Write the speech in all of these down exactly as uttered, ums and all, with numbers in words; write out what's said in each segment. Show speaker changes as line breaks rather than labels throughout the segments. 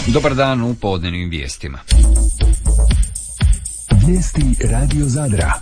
Dobar dan u podnevnim vijestima.
Vijesti Radio Zadra.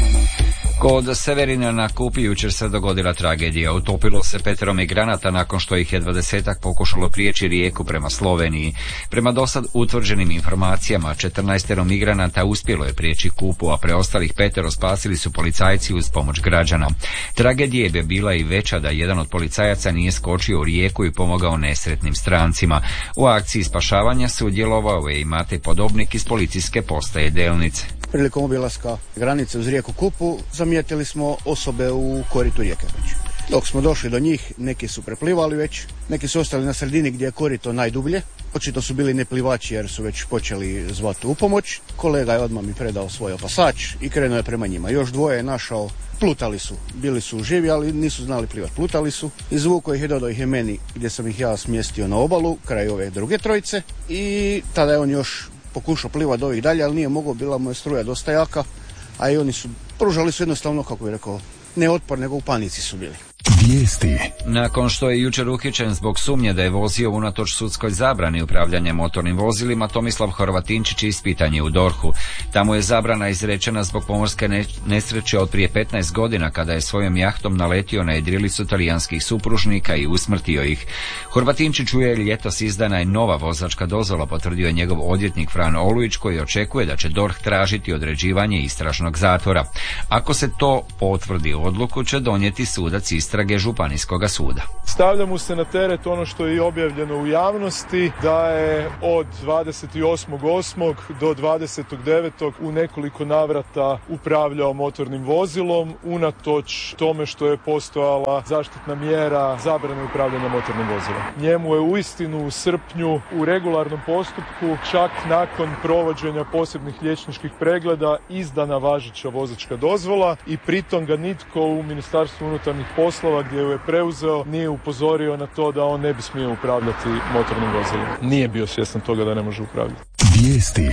Kod Severina na Kupi jučer se dogodila tragedija. Utopilo se petero migranata nakon što ih je dvadesetak pokušalo prijeći rijeku prema Sloveniji. Prema dosad utvrđenim informacijama, četrnaestero migranata uspjelo je prijeći Kupu, a preostalih petero spasili su policajci uz pomoć građana. Tragedija bi bila i veća da jedan od policajaca nije skočio u rijeku i pomogao nesretnim strancima. U akciji spašavanja sudjelovao je i Matej Podobnik iz policijske postaje Delnice.
Prilikom obilaska granice uz rijeku Kupu zamijetili smo osobe u koritu rijeke. Dok smo došli do njih, neki su preplivali već, neki su ostali na sredini gdje je korito najdublje. Očito su bili neplivači jer su već počeli zvati u pomoć. Kolega je odmah mi predao svoj opasač i krenuo je prema njima. Još dvoje je našao, plutali su, bili su živi, ali nisu znali plivati, plutali su. Izvukao ih je, dodao ih je meni gdje sam ih ja smjestio na obalu, kraj ove druge trojice, i tada je on još pokušao plivati do ovih dalje, ali nije mogao, bila mu je struja dosta jaka, a i oni su pružali su jednostavno, kako bih rekao, ne otpor, nego u panici su bili.
Vijesti.
Nakon što je jučer uhićen zbog sumnje da je vozio unatoč sudskoj zabrani upravljanja motornim vozilima, Tomislav Horvatinčić ispitan je u DORH-u. Tamo je zabrana izrečena zbog pomorske nesreće od prije petnaest godina kada je svojom jahtom naletio na jedrilicu talijanskih supružnika i usmrtio ih. Horvatinčiću je ljetos izdana i nova vozačka dozvola, potvrdio je njegov odvjetnik Fran Olujić, koji očekuje da će DORH tražiti određivanje istražnog zatvora. Ako se to potvrdi, odluku će donijeti sudac istrage Županijskog suda.
Stavlja mu se na teret ono što je i objavljeno u javnosti, da je od dvadeset osmog osmog do dvadesetog devetog u nekoliko navrata upravljao motornim vozilom, unatoč tome što je postojala zaštitna mjera zabrane upravljanja motornim vozilom. Njemu je uistinu u srpnju u regularnom postupku, čak nakon provođenja posebnih liječničkih pregleda, izdana važeća vozačka dozvola i pritom ga nitko u Ministarstvu unutarnjih poslova, gdje ju je preuzeo, nije upozorio na to da on ne bi smio upravljati motornim vozilom. Nije bio svjestan toga da ne može upravljati.
Vijesti.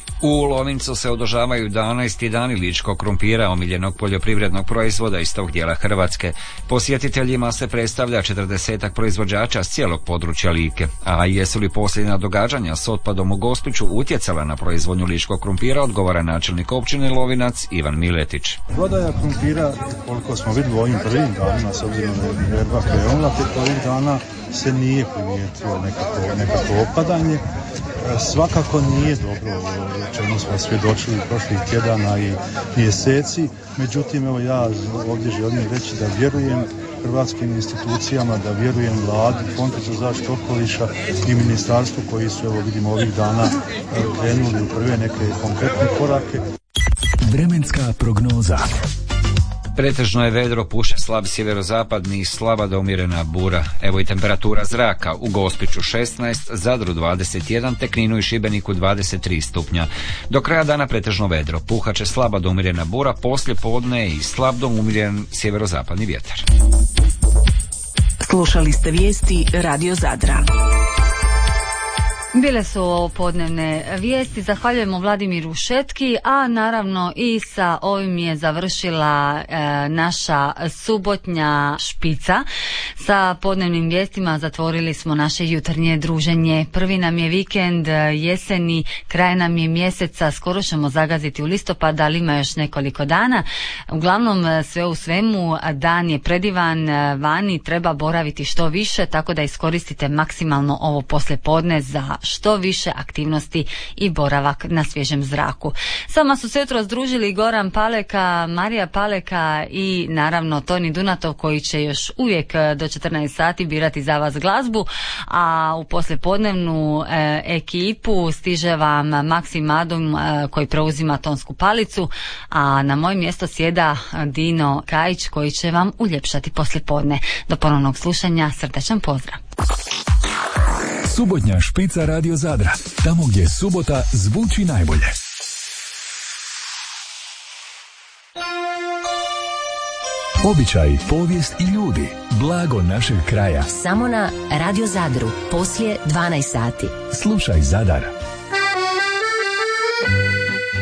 U Lovincu se održavaju jedanaesti dani ličkog krumpira, omiljenog poljoprivrednog proizvoda iz tog dijela Hrvatske. Posjetiteljima se predstavlja četrdesetak proizvođača s cijelog područja Like. A jesu li posljednja događanja s otpadom u Gospiću utjecala na proizvodnju ličkog krumpira, odgovara načelnik općine Lovinac Ivan Miletić.
Prodaja krumpira, koliko smo vidjeli u ovim prvim danima, s obzirom da je berba krenula, tek ovih dana se nije primijetilo nekako, nekako opadanje. Svakako nije dobro, čemu smo svjedočili prošlih tjedana i mjeseci, međutim evo ja ovdje želim reći da vjerujem hrvatskim institucijama, da vjerujem Vladi, Fondu za zaštitu okoliša i ministarstvu koji su, evo vidimo, ovih dana krenuli u prve neke konkretne korake.
Vremenska prognoza.
Pretežno je vedro, puše slab sjeverozapadni i slaba do umjerena bura. Evo i temperatura zraka: u Gospiću šesnaest, Zadru dvadeset jedan, te Kninu i Šibeniku dvadeset tri stupnja. Do kraja dana pretežno vedro, puhat će slaba do umjerena bura, poslije podne i slab do umjeren sjeverozapadni vjetar.
Slušali ste vijesti Radio Zadra.
Bile su ovo podnevne vijesti, zahvaljujemo Vladimiru Šetki, a naravno i sa ovim je završila e, naša subotnja špica. Sa podnevnim vijestima zatvorili smo naše jutarnje druženje. Prvi nam je vikend jeseni, kraj nam je mjeseca, skoro ćemo zagaziti u listopad, ali ima još nekoliko dana. Uglavnom, sve u svemu, dan je predivan, vani treba boraviti što više, tako da iskoristite maksimalno ovo poslijepodne za što više aktivnosti i boravak na svježem zraku. Sama su se jutros družili Goran Paleka, Marija Paleka i naravno Toni Dunatov, koji će još uvijek do četrnaest sati birati za vas glazbu, a u poslijepodnevnu e, ekipu stiže vam Maksim Adum e, koji preuzima tonsku palicu, a na moje mjesto sjeda Dino Kajić koji će vam uljepšati poslijepodne. Do ponovnog slušanja, srdačan pozdrav.
Subotnja špica Radio Zadra, tamo gdje subota zvuči najbolje. Običaji, povijest i ljudi, blago našeg kraja.
Samo na Radio Zadru, poslije dvanaest sati.
Slušaj Zadar.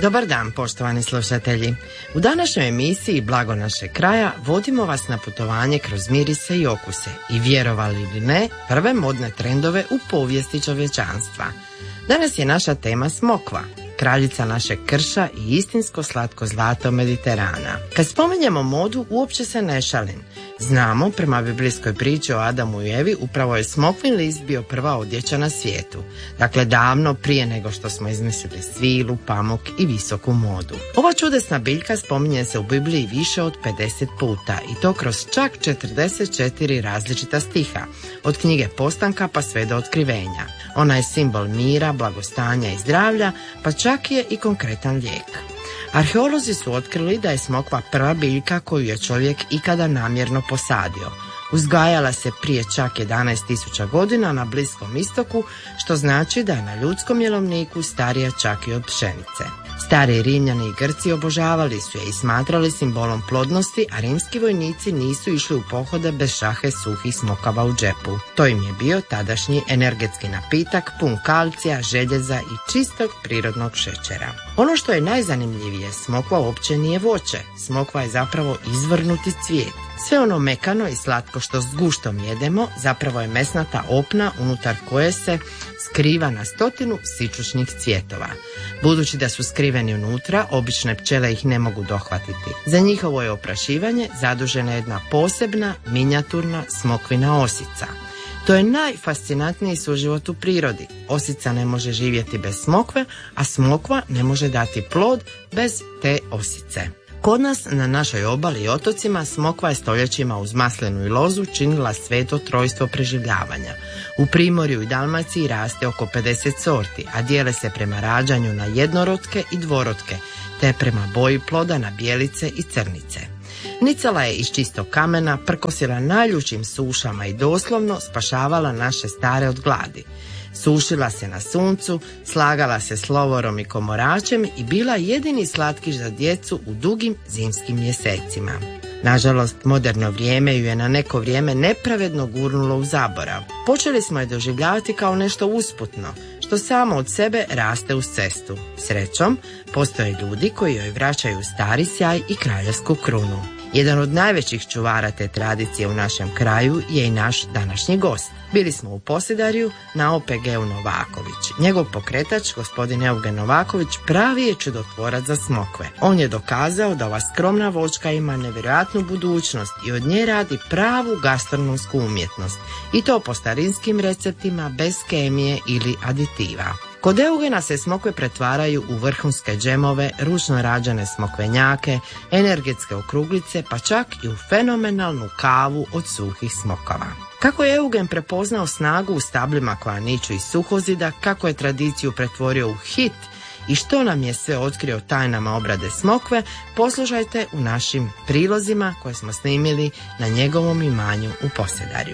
Dobar dan, poštovani slušatelji. U današnjoj emisiji Blago našeg kraja vodimo vas na putovanje kroz mirise i okuse i, vjerovali ili ne, prve modne trendove u povijesti čovječanstva. Danas je naša tema smokva, kraljica našeg krša i istinsko slatko zlato Mediterana. Kad spominjemo modu, uopće se ne šalim. Znamo, prema biblijskoj priči o Adamu i Evi, upravo je smokvin list bio prva odjeća na svijetu. Dakle, davno prije nego što smo izmislili svilu, pamuk i visoku modu. Ova čudesna biljka spominje se u Bibliji više od pedeset puta i to kroz čak četrdeset četiri različita stiha, od knjige Postanka pa sve do Otkrivenja. Ona je simbol mira, blagostanja i zdravlja, pa čak je i konkretan lijek. Arheolozi su otkrili da je smokva prva biljka koju je čovjek ikada namjerno posadio. Uzgajala se prije čak jedanaest tisuća godina na Bliskom istoku, što znači da je na ljudskom jelovniku starija čak i od pšenice. Stari Rimljani i Grci obožavali su je i smatrali simbolom plodnosti, a rimski vojnici nisu išli u pohode bez šahe suhih smokava u džepu. To im je bio tadašnji energetski napitak pun kalcija, željeza i čistog prirodnog šećera. Ono što je najzanimljivije, smokva uopće nije voće. Smokva je zapravo izvrnuti cvijet. Sve ono mekano i slatko što s guštom jedemo zapravo je mesnata opna unutar koje se skriva na stotinu sičušnih cvjetova. Budući da su skriveni unutra, obične pčele ih ne mogu dohvatiti. Za njihovo je oprašivanje zadužena jedna posebna, minijaturna smokvina osica. To je najfascinantniji suživot u prirodi. Osica ne može živjeti bez smokve, a smokva ne može dati plod bez te osice. Kod nas, na našoj obali i otocima, smokva je stoljećima uz maslinu i lozu činila sveto trojstvo preživljavanja. U Primorju i Dalmaciji raste oko pedeset sorti, a dijele se prema rađanju na jednorodke i dvorodke, te prema boji ploda na bijelice i crnice. Nicala je iz čistog kamena, prkosila najljućim sušama i doslovno spašavala naše stare od gladi. Sušila se na suncu, slagala se s lovorom i komoračem i bila jedini slatkiš za djecu u dugim zimskim mjesecima. Nažalost, moderno vrijeme ju je na neko vrijeme nepravedno gurnulo u zaborav. Počeli smo je doživljavati kao nešto usputno, što samo od sebe raste uz cestu. Srećom, postoje ljudi koji joj vraćaju stari sjaj i kraljevsku krunu. Jedan od najvećih čuvara te tradicije u našem kraju je i naš današnji gost. Bili smo u Posedarju na O P G-u Novaković. Njegov pokretač, gospodin Eugen Novaković, pravi je čudotvorac za smokve. On je dokazao da ova skromna voćka ima nevjerojatnu budućnost i od nje radi pravu gastronomsku umjetnost. I to po starinskim receptima, bez kemije ili aditiva. Kod Eugena se smokve pretvaraju u vrhunske džemove, ručno rađene smokvenjake, energetske okruglice, pa čak i u fenomenalnu kavu od suhih smokava. Kako je Eugen prepoznao snagu u stabljima koja niču iz suhozida, kako je tradiciju pretvorio u hit i što nam je sve otkrio tajnama obrade smokve, poslušajte u našim prilozima koje smo snimili na njegovom imanju u Posedarju.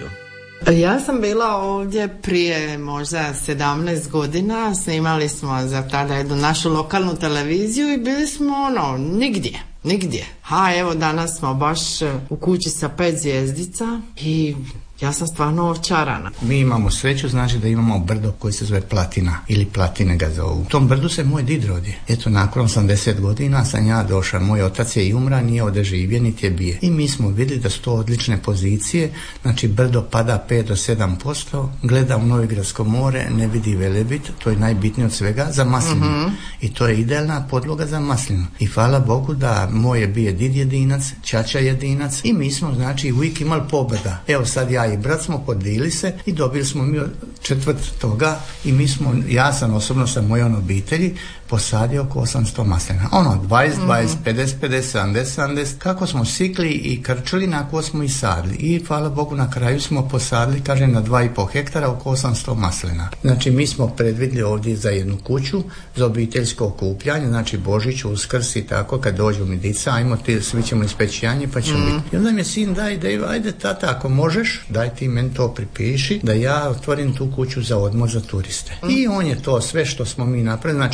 Ja sam bila ovdje prije možda sedamnaest godina, snimali smo za tada jednu našu lokalnu televiziju i bili smo ono, nigdje, nigdje. A evo danas smo baš u kući sa pet zvjezdica i ja sam stvarno očarana.
Mi imamo sreću, znači da imamo brdo koji se zove Platina ili Platine ga zovu. U tom brdu se moj did rodi. Eto, nakon osamdeset godina sam ja došao. Moj otac je i umra, nije ovdje živio niti je bije. I mi smo vidjeli da su to odlične pozicije. Znači brdo pada pet do sedam posto, gleda u Novigradsko more, ne vidi Velebit, to je najbitnije od svega za maslinu. Mm-hmm. I to je idealna podloga za maslinu. I hvala Bogu da moj je bije did jedinac, ćaća jedinac i mi smo znači uvijek imali pobrda. Evo sad ja i brat smo podijeli se i dobili smo mi četvrt toga i mi smo, ja sam osobno sa mojom obitelji posadio oko osamsto maslina. Ono, dvadeset, dvadeset, pedeset, pedeset, sedamdeset, sedamdeset, kako smo sikli i krčili, nakon smo i sadili. I hvala Bogu na kraju smo posadili, kažem, na dva i pol hektara oko osamsto maslina. Znači mi smo predvidjeli ovdje za jednu kuću, za obiteljsko okupljanje, znači Božić, Uskrs i tako, kad dođu midica, ajmo ti, svi ćemo ispeći janje, pa ćemo mm. biti. I onda mi je sin daj, daj, ajde tata, ako možeš, daj ti meni to pripiši, da ja otvorim tu kuću za odmor za turiste. Mm. I on je to sve što smo mi napravili, znači ni za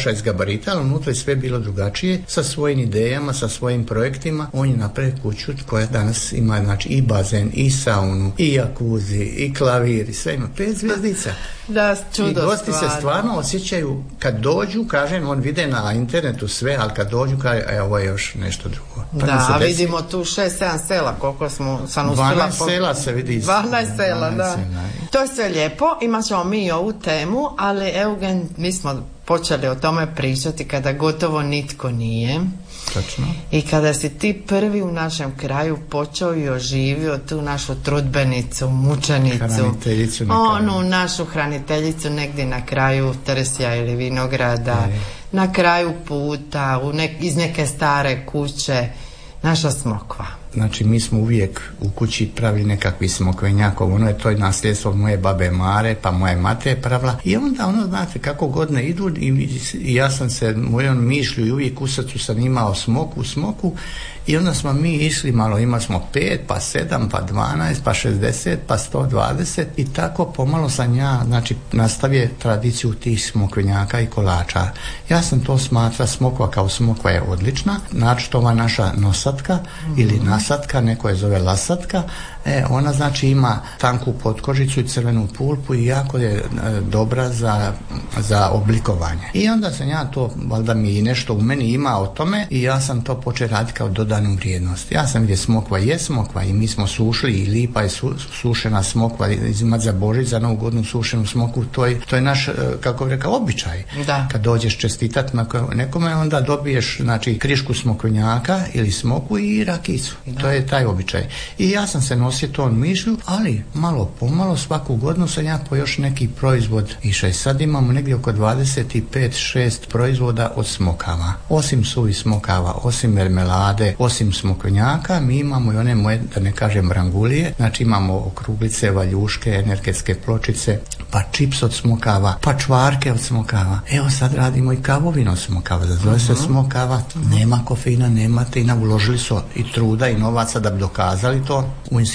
došao iz gabarita, ali unutra je sve bilo drugačije, sa svojim idejama, sa svojim projektima. On je napravio kuću koja danas ima, znači, i bazen, i saunu, i jakuzi, i klavir, i sve ima. Pet zvjezdica.
Da, čudo.
I gosti
stvarno.
se stvarno osjećaju, kad dođu, kažem, on vide na internetu sve, ali kad dođu, kaže, e, ovo je još nešto drugo. Pa
da, a vidimo tu šest sedam sela, koliko smo sam uspjela...
dvanaest sela se vidi.
dvanaest sela, da.
Sela.
To je sve lijepo, imat ćemo mi i ovu temu, ali Eugen, mi smo počeli o tome pričati kada gotovo nitko nije.
Točno.
I kada si ti prvi u našem kraju počeo i oživio tu našu trudbenicu, mučenicu,
hraniteljicu na
onu
kraju.
našu hraniteljicu negdje na kraju Trsja ili Vinograda,
Je.
na kraju puta, u nek, iz neke stare kuće, naša smokva.
Znači, mi smo uvijek u kući pravili nekakvi smokvenjakov, ono je to je nasljedstvo moje babe Mare, pa moje mate je pravila. I onda, ono, znate, kako godine idu i, i ja sam se mojom mišlju i uvijek u srcu sam imao smoku, smoku i onda smo mi išli malo, imali smo pet, pa sedam, pa dvanaest, pa šezdeset, pa sto dvadeset i tako pomalo sam ja, znači, nastavio tradiciju tih smokvenjaka i kolača. Ja sam to smatrao, smokva kao smokva je odlična, znači ova naša nosatka mm-hmm. ili nasatka, neko je zove lasatka, e, ona znači ima tanku potkožicu i crvenu pulpu i jako je e, dobra za, za oblikovanje. I onda sam ja to, valjda mi i nešto u meni ima o tome i ja sam to počeo raditi kao dodanu vrijednost. Ja sam vidio smokva je smokva i mi smo sušli i lipa je su, sušena smokva, imati za Božić, za Novu godinu sušenu smokvu, to je, to je naš, kako bih rekao, običaj.
Da.
Kad dođeš čestitat nekome, onda dobiješ, znači, krišku smokvenjaka ili smoku i rakicu. Da. To je taj običaj. I ja sam se nosio tom mišlju, ali malo pomalo svaku godinu sam ja po još neki proizvod išao. I sad imamo negdje oko dvadeset pet šest proizvoda od smokava. Osim suvi smokava, osim mermelade, osim smokvenjaka, mi imamo i one moje, da ne kažem, brangulije, znači imamo okruglice, valjuške, energetske pločice, pa čips od smokava, pa čvarke od smokava. Evo sad radimo i kavovino od smokava, zove se uh-huh. smokava, nema kofeina, nema teina, uložili su i truda i novaca da bi dokazali to. U